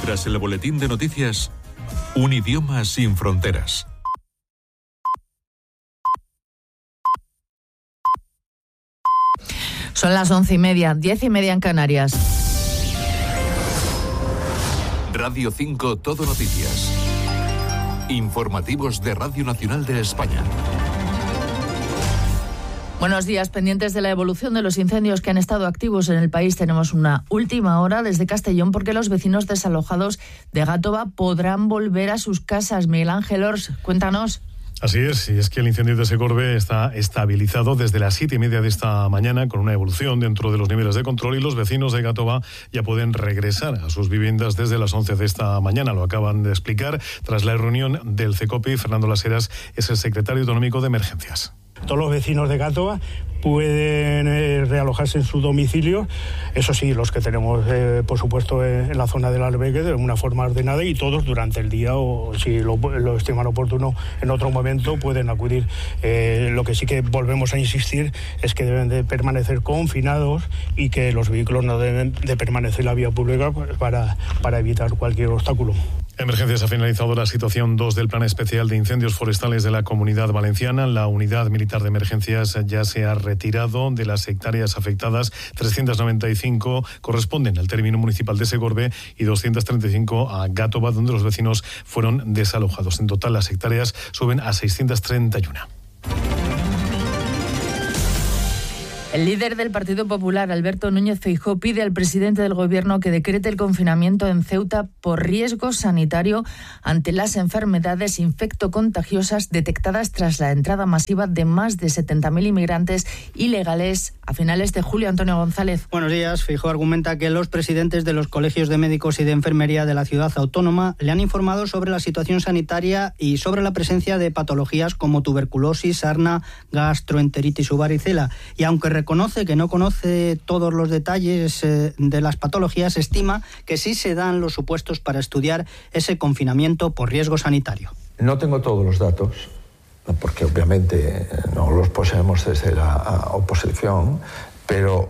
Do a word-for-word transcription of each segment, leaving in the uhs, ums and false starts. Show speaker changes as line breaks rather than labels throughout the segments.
Tras el boletín de noticias, un idioma sin fronteras.
Son las once y media, diez y media en Canarias.
Radio cinco Todo Noticias. Informativos de Radio Nacional de España.
Buenos días, pendientes de la evolución de los incendios que han estado activos en el país. Tenemos una última hora desde Castellón porque los vecinos desalojados de Gátova podrán volver a sus casas. Miguel Ángel Ors, cuéntanos.
Así es, y es que el incendio de Segorbe está estabilizado desde las siete y media de esta mañana con una evolución dentro de los niveles de control y los vecinos de Gátova ya pueden regresar a sus viviendas desde las once de esta mañana. Lo acaban de explicar tras la reunión del CECOPI. Fernando Las Heras es el secretario autonómico de Emergencias.
Todos los vecinos de Gátova pueden eh, realojarse en su domicilio, eso sí, los que tenemos, eh, por supuesto, eh, en la zona del albergue de una forma ordenada, y todos durante el día, o si lo, lo estiman oportuno en otro momento, pueden acudir. Eh, lo que sí que volvemos a insistir es que deben de permanecer confinados y que los vehículos no deben de permanecer en la vía pública para, para evitar cualquier obstáculo.
Emergencias ha finalizado la situación dos del Plan Especial de Incendios Forestales de la Comunidad Valenciana. La Unidad Militar de Emergencias ya se ha retirado de las hectáreas afectadas. trescientas noventa y cinco corresponden al término municipal de Segorbe y doscientas treinta y cinco a Gátova, donde los vecinos fueron desalojados. En total, las hectáreas suben a seiscientas treinta y uno.
El líder del Partido Popular, Alberto Núñez Feijóo, pide al presidente del Gobierno que decrete el confinamiento en Ceuta por riesgo sanitario ante las enfermedades infectocontagiosas detectadas tras la entrada masiva de más de setenta mil inmigrantes ilegales a finales de julio. Antonio González.
Buenos días. Feijóo argumenta que los presidentes de los colegios de médicos y de enfermería de la ciudad autónoma le han informado sobre la situación sanitaria y sobre la presencia de patologías como tuberculosis, sarna, gastroenteritis o varicela. Y aunque reconoce que no conoce todos los detalles eh, de las patologías, estima que sí se dan los supuestos para estudiar ese confinamiento por riesgo sanitario.
No tengo todos los datos, porque obviamente no los poseemos desde la oposición, pero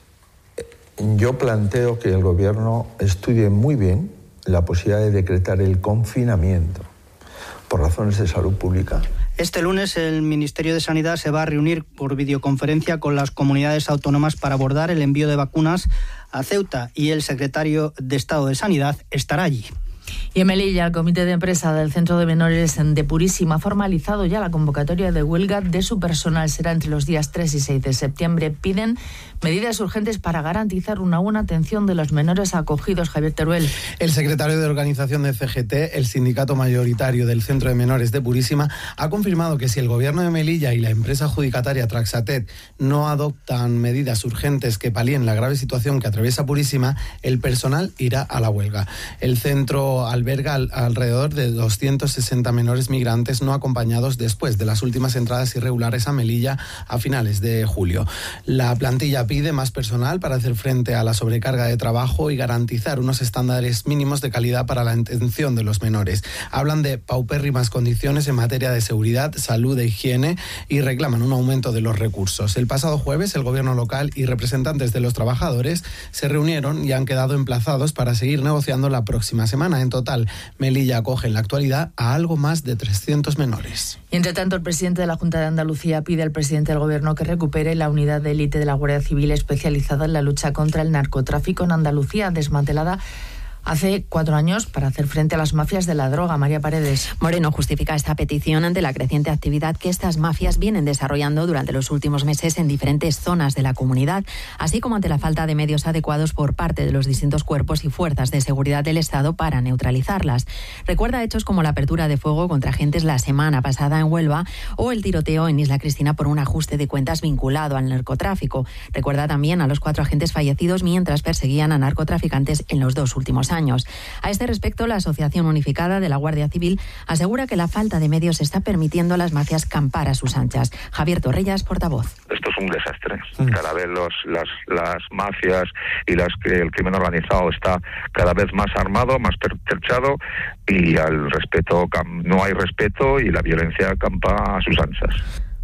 yo planteo que el Gobierno estudie muy bien la posibilidad de decretar el confinamiento por razones de salud pública.
Este lunes el Ministerio de Sanidad se va a reunir por videoconferencia con las comunidades autónomas para abordar el envío de vacunas a Ceuta y el secretario de Estado de Sanidad estará allí.
Y en Melilla, el Comité de Empresa del Centro de Menores de Purísima ha formalizado ya la convocatoria de huelga de su personal. Será entre los días tres y seis de septiembre. Piden medidas urgentes para garantizar una buena atención de los menores acogidos. Javier Teruel.
El secretario de organización de C G T, el sindicato mayoritario del Centro de Menores de Purísima, ha confirmado que si el Gobierno de Melilla y la empresa adjudicataria Traxatet no adoptan medidas urgentes que palíen la grave situación que atraviesa Purísima, el personal irá a la huelga. El centro alberga al, alrededor de doscientos sesenta menores migrantes no acompañados después de las últimas entradas irregulares a Melilla a finales de julio. La plantilla pide más personal para hacer frente a la sobrecarga de trabajo y garantizar unos estándares mínimos de calidad para la atención de los menores. Hablan de paupérrimas condiciones en materia de seguridad, salud e higiene y reclaman un aumento de los recursos. El pasado jueves el gobierno local y representantes de los trabajadores se reunieron y han quedado emplazados para seguir negociando la próxima semana. En total, Melilla acoge en la actualidad a algo más de trescientos menores.
Y entre tanto, el presidente de la Junta de Andalucía pide al presidente del Gobierno que recupere la unidad de élite de la Guardia Civil especializada en la lucha contra el narcotráfico en Andalucía, desmantelada hace cuatro años para hacer frente a las mafias de la droga. María Paredes.
Moreno justifica esta petición ante la creciente actividad que estas mafias vienen desarrollando durante los últimos meses en diferentes zonas de la comunidad, así como ante la falta de medios adecuados por parte de los distintos cuerpos y fuerzas de seguridad del Estado para neutralizarlas. Recuerda hechos como la apertura de fuego contra agentes la semana pasada en Huelva o el tiroteo en Isla Cristina por un ajuste de cuentas vinculado al narcotráfico. Recuerda también a los cuatro agentes fallecidos mientras perseguían a narcotraficantes en los dos últimos años. años. A este respecto, la Asociación Unificada de la Guardia Civil asegura que la falta de medios está permitiendo a las mafias campar a sus anchas. Javier Torrellas, portavoz.
Esto es un desastre. Cada vez los, las, las mafias y las que el crimen organizado está cada vez más armado, más pertrechado, y al respeto no hay respeto y la violencia campa a sus anchas.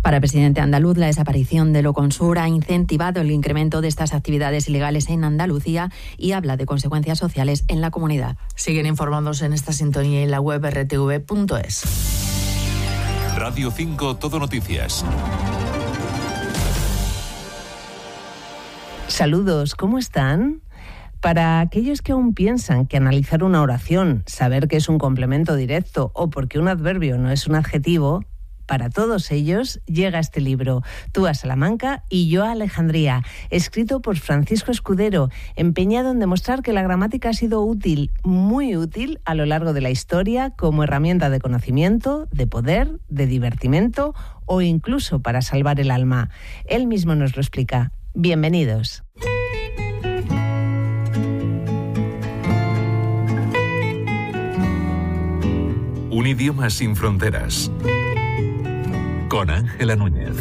Para el presidente andaluz, la desaparición del Oconsur ha incentivado el incremento de estas actividades ilegales en Andalucía y habla de consecuencias sociales en la comunidad.
Siguen informándose en esta sintonía en la web erre te ve punto es.
Radio cinco Todo Noticias.
Saludos, ¿cómo están? Para aquellos que aún piensan que analizar una oración, saber que es un complemento directo o porque un adverbio no es un adjetivo, para todos ellos llega este libro, Tú a Salamanca y yo a Alejandría, escrito por Francisco Escudero, empeñado en demostrar que la gramática ha sido útil, muy útil a lo largo de la historia como herramienta de conocimiento, de poder, de divertimento o incluso para salvar el alma. Él mismo nos lo explica. Bienvenidos.
Un idioma sin fronteras. Con Ángela Núñez.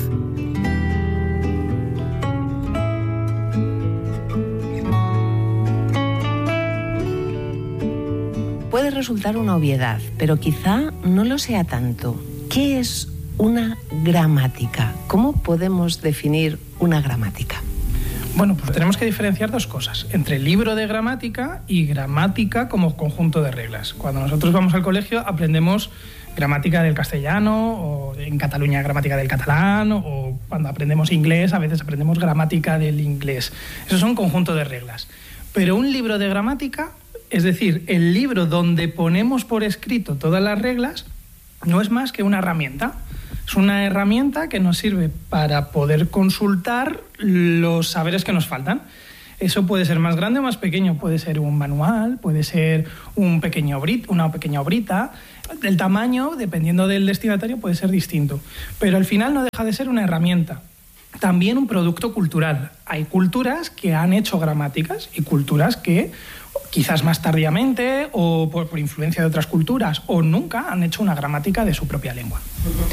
Puede resultar una obviedad, pero quizá no lo sea tanto. ¿Qué es una gramática? ¿Cómo podemos definir una gramática?
Bueno, pues tenemos que diferenciar dos cosas, entre libro de gramática y gramática como conjunto de reglas. Cuando nosotros vamos al colegio aprendemos gramática del castellano, o en Cataluña gramática del catalán, o cuando aprendemos inglés a veces aprendemos gramática del inglés. Esos son conjunto de reglas. Pero un libro de gramática, es decir, el libro donde ponemos por escrito todas las reglas, no es más que una herramienta. Es una herramienta que nos sirve para poder consultar los saberes que nos faltan. Eso puede ser más grande o más pequeño, puede ser un manual, puede ser un pequeño obrit, una pequeña obrita. El tamaño, dependiendo del destinatario, puede ser distinto. Pero al final no deja de ser una herramienta. También un producto cultural. Hay culturas que han hecho gramáticas y culturas que quizás más tardíamente o por, por influencia de otras culturas o nunca han hecho una gramática de su propia lengua.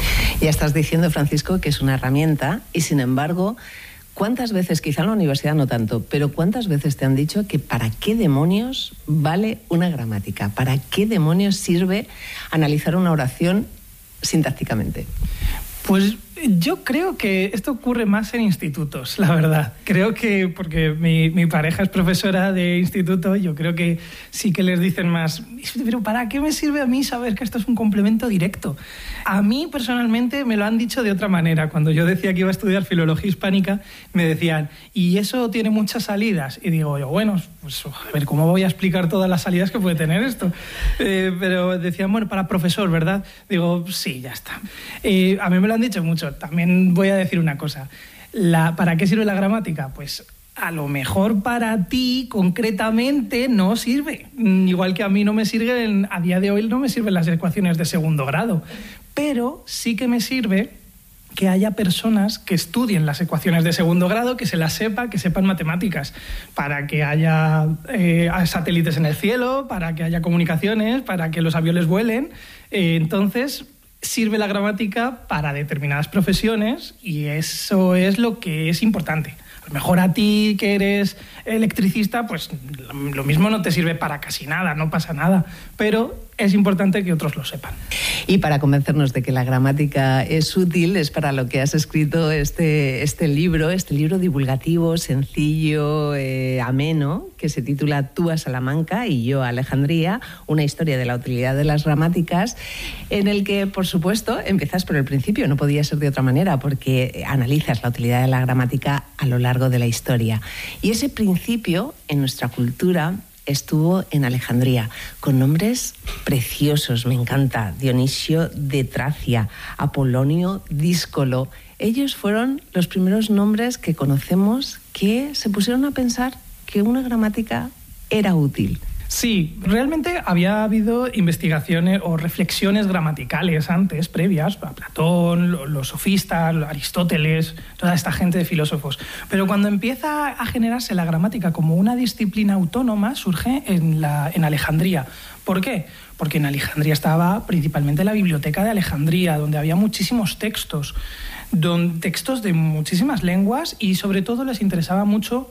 Ya estás diciendo, Francisco, que es una herramienta y sin embargo, ¿cuántas veces, quizá en la universidad no tanto, pero cuántas veces te han dicho que para qué demonios vale una gramática? ¿Para qué demonios sirve analizar una oración sintácticamente?
Pues yo creo que esto ocurre más en institutos, la verdad. Creo que, porque mi, mi pareja es profesora de instituto, yo creo que sí que les dicen más, pero ¿para qué me sirve a mí saber que esto es un complemento directo? A mí, personalmente, me lo han dicho de otra manera. Cuando yo decía que iba a estudiar filología hispánica, me decían, ¿y eso tiene muchas salidas? Y digo yo, bueno, pues a ver, ¿cómo voy a explicar todas las salidas que puede tener esto? Eh, pero decían, bueno, para profesor, ¿verdad? Digo, sí, ya está. Eh, a mí me lo han dicho mucho. También voy a decir una cosa. La, ¿Para qué sirve la gramática? Pues a lo mejor para ti concretamente no sirve. Igual que a mí no me sirven, a día de hoy no me sirven las ecuaciones de segundo grado. Pero sí que me sirve que haya personas que estudien las ecuaciones de segundo grado, que se las sepa, que sepan matemáticas, para que haya eh, satélites en el cielo, para que haya comunicaciones, para que los aviones vuelen. Eh, entonces, sirve la gramática para determinadas profesiones y eso es lo que es importante. A lo mejor a ti, que eres electricista, pues lo mismo no te sirve para casi nada, no pasa nada, pero es importante que otros lo sepan.
Y para convencernos de que la gramática es útil, es para lo que has escrito este, este libro, este libro divulgativo, sencillo, eh, ameno, que se titula Tú a Salamanca y yo a Alejandría, una historia de la utilidad de las gramáticas, en el que, por supuesto, empiezas por el principio, no podía ser de otra manera, porque analizas la utilidad de la gramática a lo largo de la historia. Y ese principio, en nuestra cultura, estuvo en Alejandría, con nombres preciosos, me encanta, Dionisio de Tracia, Apolonio Díscolo. Ellos fueron los primeros nombres que conocemos que se pusieron a pensar que una gramática era útil.
Sí, realmente había habido investigaciones o reflexiones gramaticales antes, previas, a Platón, los sofistas, Aristóteles, toda esta gente de filósofos. Pero cuando empieza a generarse la gramática como una disciplina autónoma, surge en, la, en Alejandría. ¿Por qué? Porque en Alejandría estaba principalmente la biblioteca de Alejandría, donde había muchísimos textos, don, textos de muchísimas lenguas y sobre todo les interesaba mucho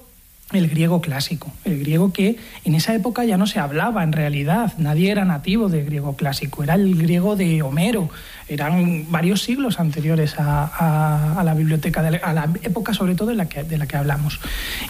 el griego clásico, el griego que en esa época ya no se hablaba en realidad, nadie era nativo del griego clásico, era el griego de Homero, eran varios siglos anteriores a, a, a la biblioteca, de, a la época sobre todo de la, que, de la que hablamos.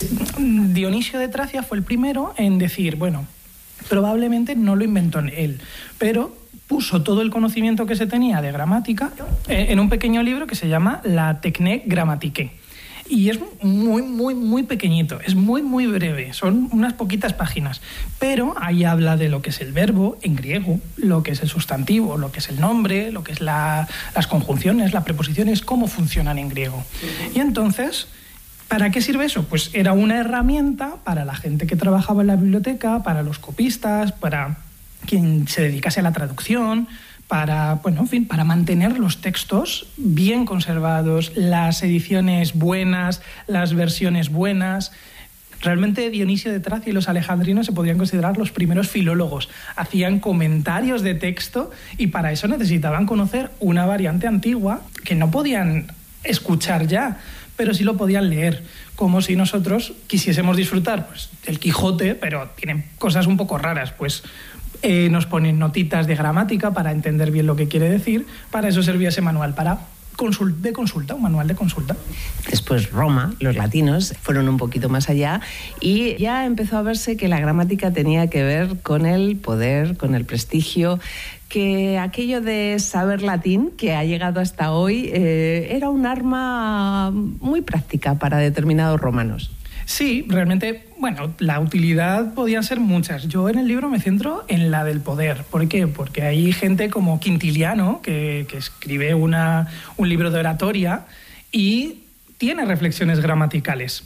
Dionisio de Tracia fue el primero en decir, bueno, probablemente no lo inventó él, pero puso todo el conocimiento que se tenía de gramática en un pequeño libro que se llama La Techne Grammatique. Y es muy, muy, muy pequeñito, es muy, muy breve, son unas poquitas páginas. Pero ahí habla de lo que es el verbo en griego, lo que es el sustantivo, lo que es el nombre, lo que es la, las conjunciones, las preposiciones, cómo funcionan en griego. Y entonces, ¿para qué sirve eso? Pues era una herramienta para la gente que trabajaba en la biblioteca, para los copistas, para quien se dedicase a la traducción, para, bueno, en fin, para mantener los textos bien conservados, las ediciones buenas, las versiones buenas. Realmente Dionisio de Tracia y los alejandrinos se podrían considerar los primeros filólogos. Hacían comentarios de texto y para eso necesitaban conocer una variante antigua que no podían escuchar ya, pero sí lo podían leer. Como si nosotros quisiésemos disfrutar pues, del Quijote, pero tienen cosas un poco raras, pues Eh, nos ponen notitas de gramática para entender bien lo que quiere decir. Para eso servía ese manual, para consult- de consulta, un manual de consulta.
Después Roma, los latinos, fueron un poquito más allá y ya empezó a verse que la gramática tenía que ver con el poder, con el prestigio, que aquello de saber latín, que ha llegado hasta hoy, eh, era un arma muy práctica para determinados romanos.
Sí, realmente, bueno, la utilidad podían ser muchas. Yo en el libro me centro en la del poder. ¿Por qué? Porque hay gente como Quintiliano, que, que escribe una, un libro de oratoria y tiene reflexiones gramaticales.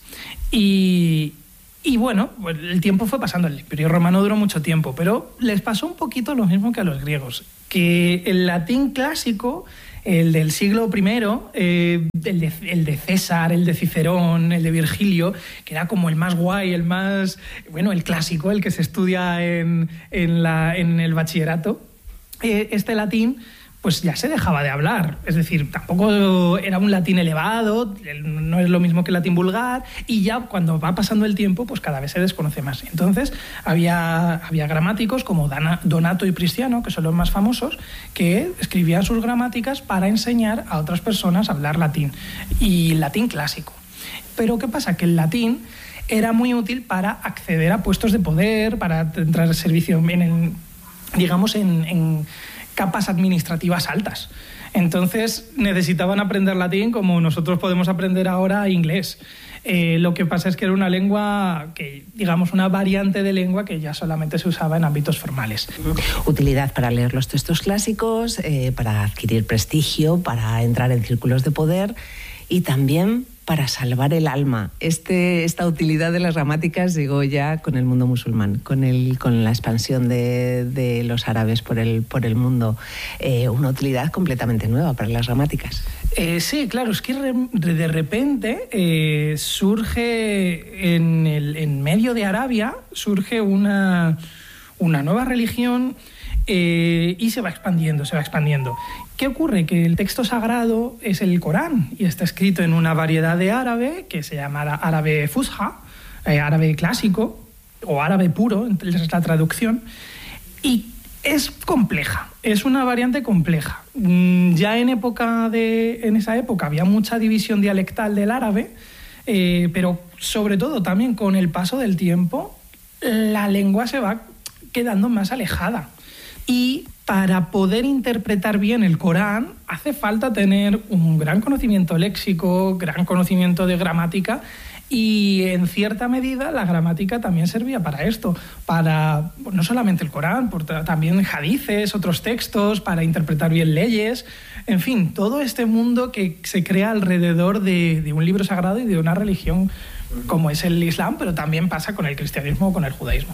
Y, y bueno, el tiempo fue pasando. El Imperio Romano duró mucho tiempo, pero les pasó un poquito lo mismo que a los griegos, que el latín clásico, el del siglo primero, eh, el, de, el de César, el de Cicerón, el de Virgilio, que era como el más guay, el más, bueno, el clásico, el que se estudia en, en, la, en el bachillerato, eh, este latín pues ya se dejaba de hablar. Es decir, tampoco era un latín elevado, no es lo mismo que el latín vulgar, y ya cuando va pasando el tiempo, pues cada vez se desconoce más. Entonces, había, había gramáticos como Donato y Prisciano, que son los más famosos, que escribían sus gramáticas para enseñar a otras personas a hablar latín, y latín clásico. Pero ¿qué pasa? Que el latín era muy útil para acceder a puestos de poder, para entrar al servicio en, en, digamos, en... en capas administrativas altas. Entonces necesitaban aprender latín como nosotros podemos aprender ahora inglés. Eh, lo que pasa es que era una lengua, que digamos una variante de lengua que ya solamente se usaba en ámbitos formales.
Utilidad para leer los textos clásicos, eh, para adquirir prestigio, para entrar en círculos de poder y también para salvar el alma. Este, esta utilidad de las gramáticas llegó ya con el mundo musulmán, con, el, con la expansión de, de los árabes por el, por el mundo. Eh, una utilidad completamente nueva para las gramáticas.
Eh, sí, claro, es que re, de repente eh, surge en, el, en medio de Arabia, surge una, una nueva religión eh, y se va expandiendo, se va expandiendo. ¿Qué ocurre? Que el texto sagrado es el Corán y está escrito en una variedad de árabe que se llama árabe fusha, eh, árabe clásico o árabe puro, es la traducción, y es compleja, es una variante compleja. Ya en, época de, en esa época había mucha división dialectal del árabe, eh, pero sobre todo también con el paso del tiempo la lengua se va quedando más alejada. Y para poder interpretar bien el Corán hace falta tener un gran conocimiento léxico, gran conocimiento de gramática, y en cierta medida la gramática también servía para esto, para no solamente el Corán, también hadices, otros textos, para interpretar bien leyes, en fin, todo este mundo que se crea alrededor de, de un libro sagrado y de una religión como es el Islam, pero también pasa con el cristianismo o con el judaísmo.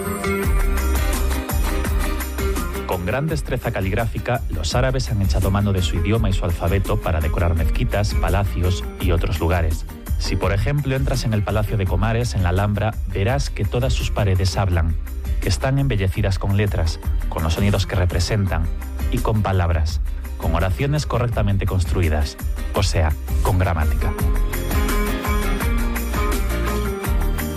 Con gran destreza caligráfica, los árabes han echado mano de su idioma y su alfabeto para decorar mezquitas, palacios y otros lugares. Si, por ejemplo, entras en el Palacio de Comares, en la Alhambra, verás que todas sus paredes hablan, que están embellecidas con letras, con los sonidos que representan y con palabras, con oraciones correctamente construidas, o sea, con gramática.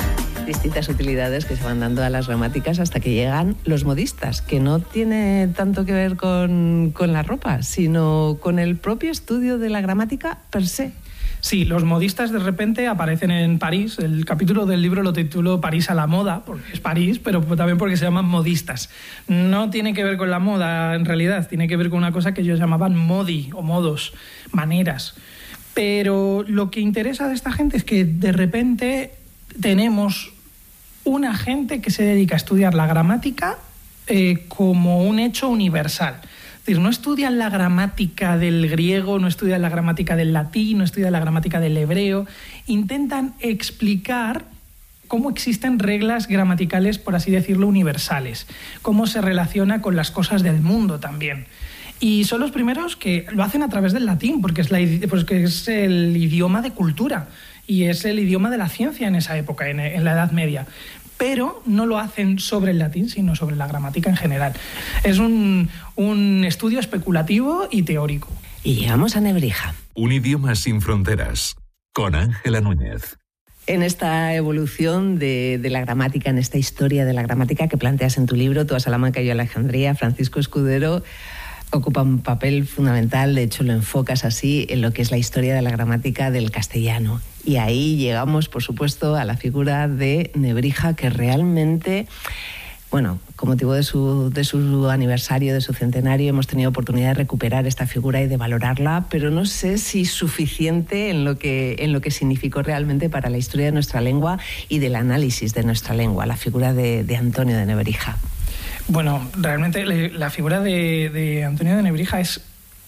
distintas utilidades que se van dando a las gramáticas hasta que llegan los modistas, que no tiene tanto que ver con, con la ropa, sino con el propio estudio de la gramática per se.
Sí, los modistas de repente aparecen en París. El capítulo del libro lo titulo París a la moda, porque es París, pero también porque se llaman modistas. No tiene que ver con la moda, en realidad, tiene que ver con una cosa que ellos llamaban modi o modos, maneras. Pero lo que interesa de esta gente es que de repente tenemos una gente que se dedica a estudiar la gramática eh, como un hecho universal. Es decir, no estudian la gramática del griego, no estudian la gramática del latín, no estudian la gramática del hebreo. Intentan explicar cómo existen reglas gramaticales, por así decirlo, universales. Cómo se relaciona con las cosas del mundo también. Y son los primeros que lo hacen a través del latín, porque es, la, porque es el idioma de cultura y es el idioma de la ciencia en esa época, en, en la Edad Media. Pero no lo hacen sobre el latín, sino sobre la gramática en general. Es un, un estudio especulativo y teórico.
Y llegamos a Nebrija.
Un idioma sin fronteras, con Ángela Núñez.
En esta evolución de, de la gramática, en esta historia de la gramática que planteas en tu libro, Tú a Salamanca y yo a Alejandría, Francisco Escudero ocupa un papel fundamental, de hecho lo enfocas así, en lo que es la historia de la gramática del castellano. Y ahí llegamos, por supuesto, a la figura de Nebrija, que realmente, bueno, con motivo de su, de su aniversario, de su centenario, hemos tenido oportunidad de recuperar esta figura y de valorarla, pero no sé si suficiente en lo que, en lo que significó realmente para la historia de nuestra lengua y del análisis de nuestra lengua, la figura de, de Antonio de Nebrija.
Bueno, realmente la figura de, de Antonio de Nebrija es,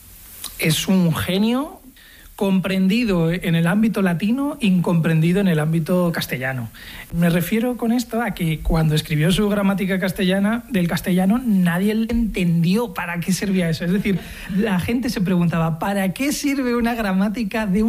es un genio comprendido en el ámbito latino, incomprendido en el ámbito castellano. Me refiero con esto a que cuando escribió su gramática castellana del castellano, nadie entendió para qué servía eso. Es decir, la gente se preguntaba, ¿para qué sirve una gramática de un